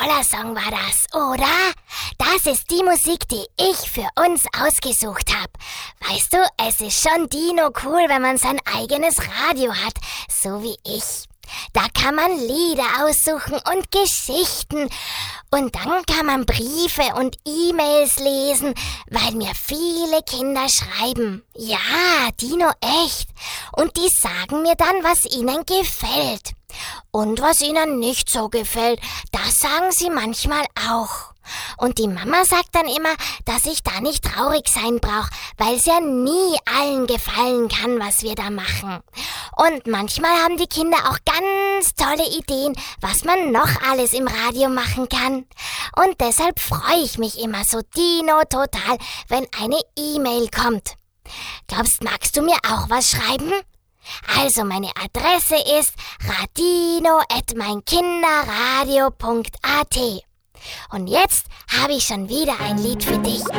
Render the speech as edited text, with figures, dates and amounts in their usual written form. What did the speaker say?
toller Song war das, oder? Das ist die Musik, die ich für uns ausgesucht habe. Weißt du, es ist schon Dino cool, wenn man sein eigenes Radio hat, so wie ich. Da kann man Lieder aussuchen und Geschichten. Und dann kann man Briefe und E-Mails lesen, weil mir viele Kinder schreiben. Ja, Dino, echt. Und die sagen mir dann, was ihnen gefällt. Und was ihnen nicht so gefällt, das sagen sie manchmal auch. Und die Mama sagt dann immer, dass ich da nicht traurig sein brauche, weil es ja nie allen gefallen kann, was wir da machen. Und manchmal haben die Kinder auch ganz tolle Ideen, was man noch alles im Radio machen kann. Und deshalb freue ich mich immer so Dino total, wenn eine E-Mail kommt. Glaubst, magst du mir auch was schreiben? Also meine Adresse ist radino@meinkinderradio.at. Und jetzt habe ich schon wieder ein Lied für dich.